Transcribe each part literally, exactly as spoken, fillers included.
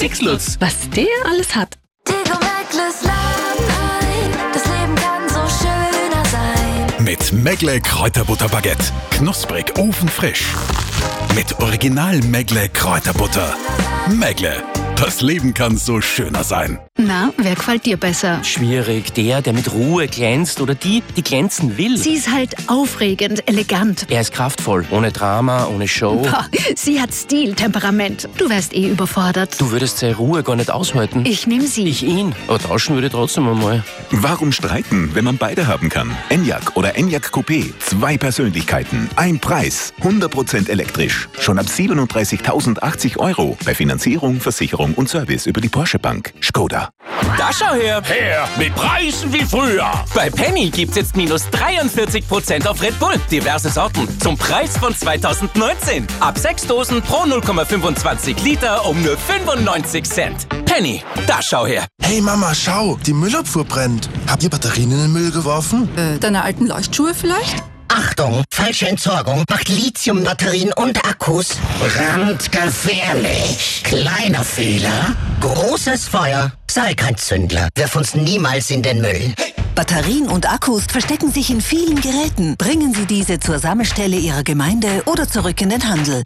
Sechslutz. Was der alles hat. Das Leben kann so schöner sein. Mit Megle Kräuterbutter-Baguette. Knusprig, ofenfrisch. Mit Original Megle Kräuterbutter. Megle. Das Leben kann so schöner sein. Na, wer gefällt dir besser? Schwierig. Der, der mit Ruhe glänzt oder die, die glänzen will. Sie ist halt aufregend, elegant. Er ist kraftvoll. Ohne Drama, ohne Show. Boah, sie hat Stil, Temperament. Du wärst eh überfordert. Du würdest seine Ruhe gar nicht aushalten. Ich nehm sie. Ich ihn. Aber tauschen würde ich trotzdem einmal. Warum streiten, wenn man beide haben kann? Enyaq oder Enyaq Coupé. Zwei Persönlichkeiten. Ein Preis. hundert Prozent elektrisch. Schon ab siebenunddreißigtausendachtzig Euro. Bei Finanzierung, Versicherung und Service über die Porsche Bank. Skoda. Da schau her. Her mit Preisen wie früher. Bei Penny gibt's jetzt minus dreiundvierzig Prozent auf Red Bull. Diverse Sorten. Zum Preis von zweitausendneunzehn. Ab sechs Dosen pro null Komma fünfundzwanzig Liter um nur fünfundneunzig Cent. Penny, da schau her. Hey Mama, schau, die Müllabfuhr brennt. Habt ihr Batterien in den Müll geworfen? Äh, deine alten Leuchtschuhe vielleicht? Achtung, falsche Entsorgung macht Lithiumbatterien und Akkus brandgefährlich. Kleiner Fehler, großes Feuer. Sei kein Zündler, wirf uns niemals in den Müll. Batterien und Akkus verstecken sich in vielen Geräten. Bringen Sie diese zur Sammelstelle Ihrer Gemeinde oder zurück in den Handel.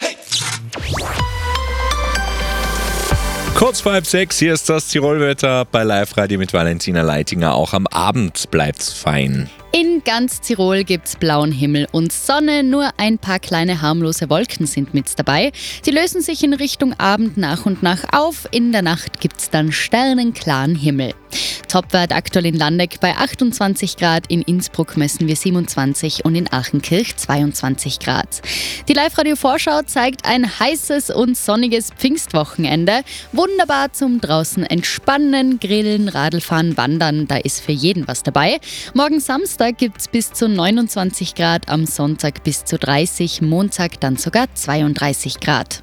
Kurz vor halb sechs, hier ist das Tirolwetter bei Live-Radio mit Valentina Leitinger. Auch am Abend bleibt's fein. In ganz Tirol gibt's blauen Himmel und Sonne, nur ein paar kleine harmlose Wolken sind mit dabei. Die lösen sich in Richtung Abend nach und nach auf. In der Nacht gibt's dann sternenklaren Himmel. Topwert aktuell in Landeck bei achtundzwanzig Grad, in Innsbruck messen wir siebenundzwanzig und in Achenkirch zweiundzwanzig Grad. Die Live-Radio-Vorschau zeigt ein heißes und sonniges Pfingstwochenende. Wunderbar zum draußen entspannen, grillen, Radlfahren, wandern, da ist für jeden was dabei. Morgen Samstag gibt es bis zu neunundzwanzig Grad, am Sonntag bis zu dreißig, Montag dann sogar zweiunddreißig Grad.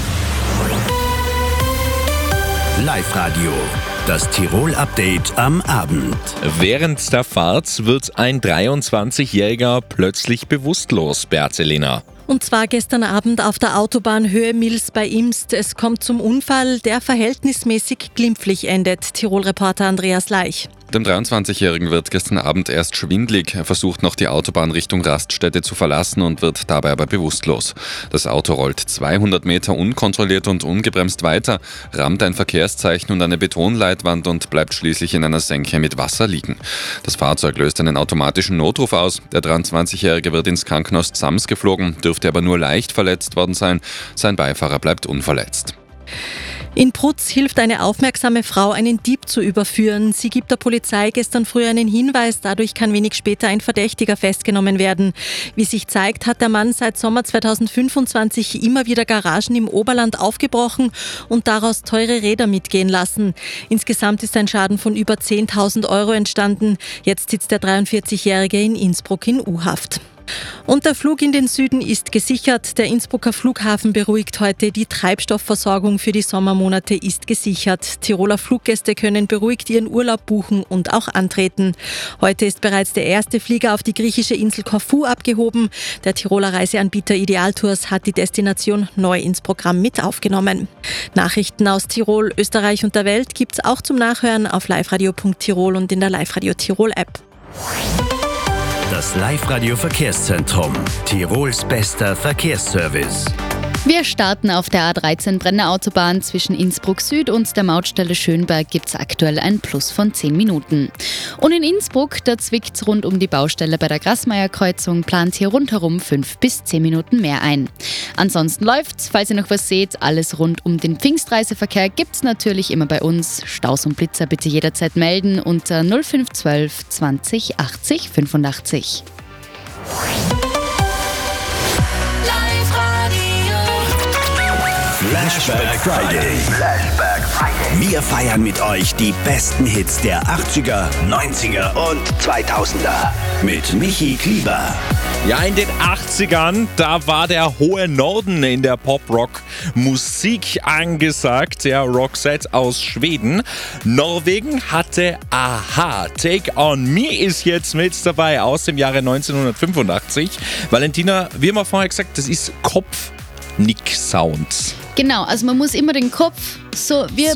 Live-Radio, das Tirol-Update am Abend. Während der Fahrt wird ein dreiundzwanzigjähriger plötzlich bewusstlos, Berzelina. Und zwar gestern Abend auf der Autobahn Höhe Mills bei Imst. Es kommt zum Unfall, der verhältnismäßig glimpflich endet. Tirol-Reporter Andreas Leich. Dem dreiundzwanzigjährigen wird gestern Abend erst schwindlig. Er versucht noch die Autobahn Richtung Raststätte zu verlassen und wird dabei aber bewusstlos. Das Auto rollt zweihundert Meter unkontrolliert und ungebremst weiter, rammt ein Verkehrszeichen und eine Betonleitwand und bleibt schließlich in einer Senke mit Wasser liegen. Das Fahrzeug löst einen automatischen Notruf aus. Der dreiundzwanzigjährige wird ins Krankenhaus Zams geflogen, dürfte aber nur leicht verletzt worden sein. Sein Beifahrer bleibt unverletzt. In Prutz hilft eine aufmerksame Frau, einen Dieb zu überführen. Sie gibt der Polizei gestern früh einen Hinweis, dadurch kann wenig später ein Verdächtiger festgenommen werden. Wie sich zeigt, hat der Mann seit Sommer zweitausendfünfundzwanzig immer wieder Garagen im Oberland aufgebrochen und daraus teure Räder mitgehen lassen. Insgesamt ist ein Schaden von über zehntausend Euro entstanden. Jetzt sitzt der dreiundvierzigjährige in Innsbruck in U-Haft. Und der Flug in den Süden ist gesichert. Der Innsbrucker Flughafen beruhigt heute. Die Treibstoffversorgung für die Sommermonate ist gesichert. Tiroler Fluggäste können beruhigt ihren Urlaub buchen und auch antreten. Heute ist bereits der erste Flieger auf die griechische Insel Korfu abgehoben. Der Tiroler Reiseanbieter Idealtours hat die Destination neu ins Programm mit aufgenommen. Nachrichten aus Tirol, Österreich und der Welt gibt's auch zum Nachhören auf liveradio punkt tirol und in der Live-Radio Tirol App. Das Live-Radio-Verkehrszentrum. Tirols bester Verkehrsservice. Wir starten auf der A dreizehn Brenner Autobahn zwischen Innsbruck Süd und der Mautstelle Schönberg gibt es aktuell ein Plus von zehn Minuten. Und in Innsbruck, da zwickt's rund um die Baustelle bei der Grasmeier-Kreuzung, plant hier rundherum fünf bis zehn Minuten mehr ein. Ansonsten läuft's, falls ihr noch was seht, alles rund um den Pfingstreiseverkehr gibt's natürlich immer bei uns. Staus und Blitzer bitte jederzeit melden unter null fünf eins zwei zwanzig achtzig fünfundachtzig. Flashback Friday. Flashback Friday. Wir feiern mit euch die besten Hits der achtziger, neunziger und zweitausender. Mit Michi Klieber. Ja, in den achtzigern, da war der hohe Norden in der Pop-Rock-Musik angesagt. Der Roxette aus Schweden. Norwegen hatte Aha. Take on Me ist jetzt mit dabei aus dem Jahre neunzehnhundertfünfundachtzig. Valentina, wie haben wir vorher gesagt, das ist Kopf-Nick-Sound. Genau, also man muss immer den Kopf so wie